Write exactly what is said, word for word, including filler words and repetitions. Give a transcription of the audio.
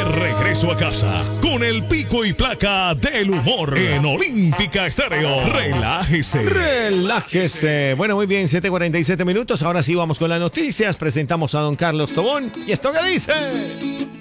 regreso a casa con el pico y placa del humor en Olímpica Estéreo. Relájese. Relájese. Bueno, muy bien, siete cuarenta y siete minutos. Ahora sí vamos con las noticias. Presentamos a don Carlos Tobón. ¿Y esto qué dice?